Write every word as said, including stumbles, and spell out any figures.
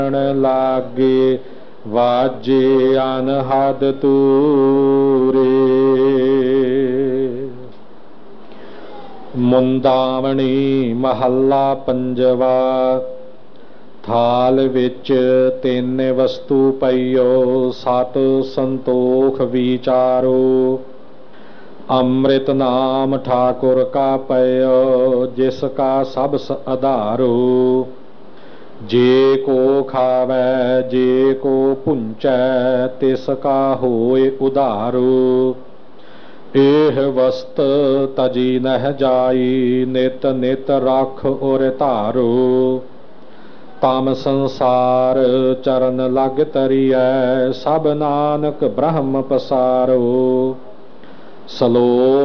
लागे वाजे अनहद तूरे। मुंदावणी महला पंजवा। थाल विच तीन वस्तु पईओ सत संतोख विचारो। अमृत नाम ठाकुर का पयो जिसका सबस आधारो। जे को खावै जे को पुंचै तिसका होए उधारो। एह वस्त तजी नह जाई नित नित रख और धारो। तम संसार चरण लग तरियै सब नानक ब्रह्म पसारो। सलोक